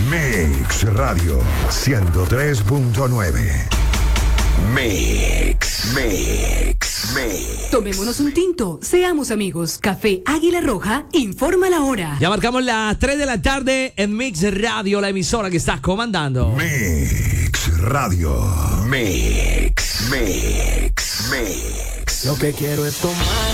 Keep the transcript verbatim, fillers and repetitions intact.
Mix Radio ciento tres punto nueve. Mix, Mix, Mix. Tomémonos un tinto, seamos amigos. Café Águila Roja informa la hora. Ya marcamos las tres de la tarde en Mix Radio, la emisora que estás comandando. Mix Radio. Mix, Mix, Mix. Lo que quiero es tomar